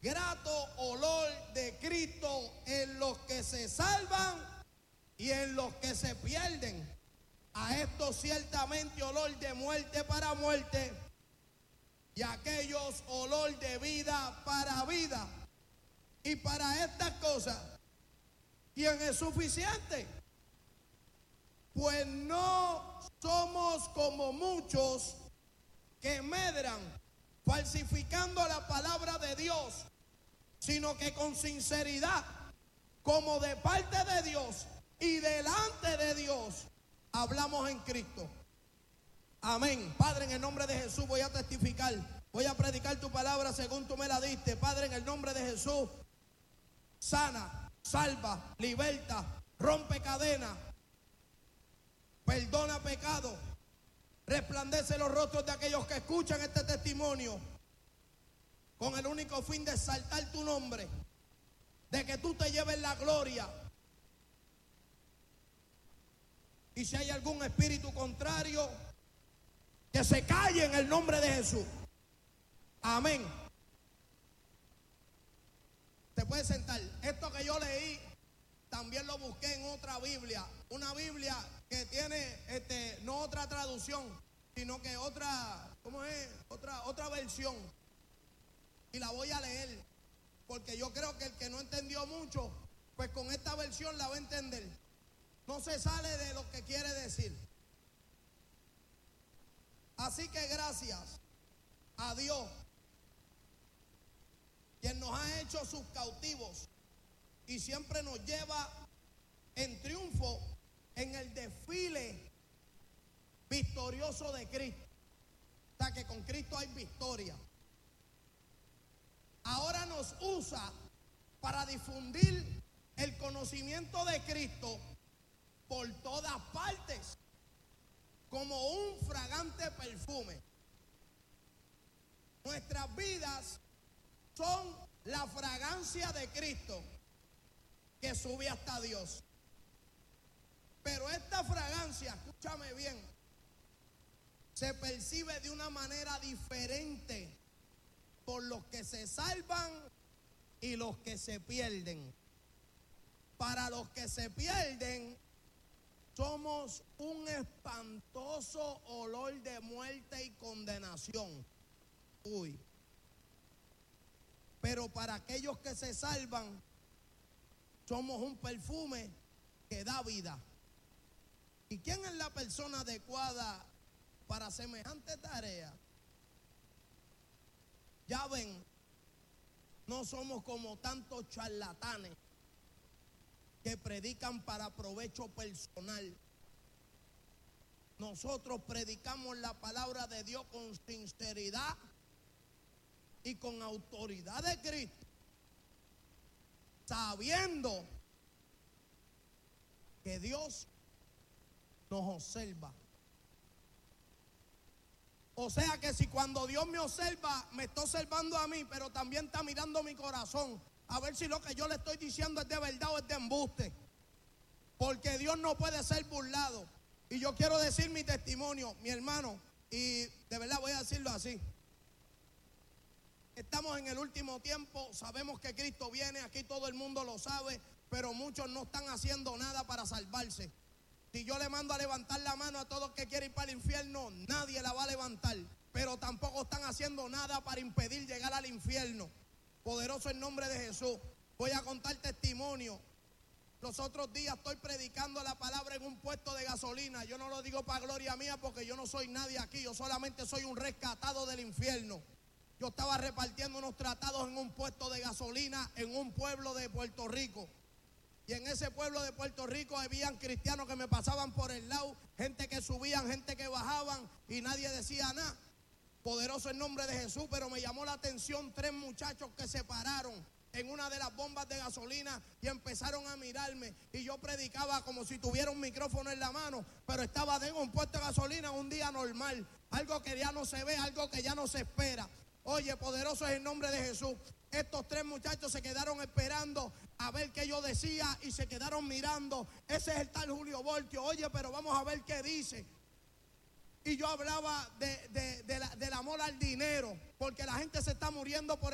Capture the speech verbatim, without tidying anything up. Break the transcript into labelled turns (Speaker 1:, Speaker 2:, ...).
Speaker 1: grato olor de Cristo en los que se salvan y en los que se pierden. A estos ciertamente olor de muerte para muerte, y a aquellos olor de vida para vida. Y para estas cosas, ¿quién es suficiente? Pues no somos como muchos que medran falsificando la palabra de Dios, sino que con sinceridad, como de parte de Dios y delante de Dios, hablamos en Cristo. Amén. Padre, en el nombre de Jesús voy a testificar, voy a predicar tu palabra según tú me la diste. Padre, en el nombre de Jesús, sana, salva, liberta, rompe cadenas, perdona pecado, resplandece los rostros de aquellos que escuchan este testimonio con el único fin de exaltar tu nombre, de que tú te lleves la gloria. Y si hay algún espíritu contrario, que se calle en el nombre de Jesús. Amén. Te puedes sentar. Esto que yo leí también lo busqué en otra Biblia, una Biblia que tiene este, no otra traducción, sino que otra, ¿cómo es? Otra, otra versión. Y la voy a leer, porque yo creo que el que no entendió mucho, pues con esta versión la va a entender. No se sale de lo que quiere decir. Así que gracias a Dios, quien nos ha hecho sus cautivos y siempre nos lleva en triunfo en el desfile victorioso de Cristo. O sea que con Cristo hay victoria. Ahora nos usa para difundir el conocimiento de Cristo por todas partes, como un fragante perfume. Nuestras vidas son la fragancia de Cristo que sube hasta Dios. Pero esta fragancia, escúchame bien, se percibe de una manera diferente por los que se salvan y los que se pierden. Para los que se pierden, somos un espantoso olor de muerte y condenación. Uy. Pero para aquellos que se salvan, somos un perfume que da vida. ¿Y quién es la persona adecuada para semejante tarea? Ya ven, no somos como tantos charlatanes que predican para provecho personal. Nosotros predicamos la palabra de Dios con sinceridad y con autoridad de Cristo, sabiendo que Dios nos observa. O sea que si cuando Dios me observa, me está observando a mí, pero también está mirando mi corazón, a ver si lo que yo le estoy diciendo es de verdad o es de embuste. Porque Dios no puede ser burlado. Y yo quiero decir mi testimonio, mi hermano, y de verdad voy a decirlo así. Estamos en el último tiempo, sabemos que Cristo viene, aquí todo el mundo lo sabe, pero muchos no están haciendo nada para salvarse. Si yo le mando a levantar la mano a todos que quieren ir para el infierno, nadie la va a levantar. Pero tampoco están haciendo nada para impedir llegar al infierno. Poderoso el nombre de Jesús. Voy a contar testimonio. Los otros días estoy predicando la palabra en un puesto de gasolina. Yo no lo digo para gloria mía porque yo no soy nadie aquí. Yo solamente soy un rescatado del infierno. Yo estaba repartiendo unos tratados en un puesto de gasolina en un pueblo de Puerto Rico. Y en ese pueblo de Puerto Rico habían cristianos que me pasaban por el lado, gente que subían, gente que bajaban y nadie decía nada. Poderoso el nombre de Jesús, pero me llamó la atención tres muchachos que se pararon en una de las bombas de gasolina y empezaron a mirarme. Y yo predicaba como si tuviera un micrófono en la mano, pero estaba en un puesto de gasolina un día normal. Algo que ya no se ve, algo que ya no se espera. Oye, poderoso es el nombre de Jesús. Estos tres muchachos se quedaron esperando a ver qué yo decía y se quedaron mirando. Ese es el tal Julio Voltio. Oye, pero vamos a ver qué dice. Y yo hablaba de, de, de la, del amor al dinero, porque la gente se está muriendo por